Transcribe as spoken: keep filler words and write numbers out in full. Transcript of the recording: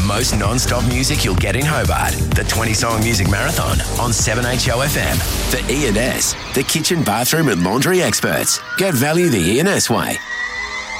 most non-stop music you'll get in Hobart. The twenty-song music marathon on seven H O F M. The E and S, the kitchen, bathroom and laundry experts. Get value the E and S way.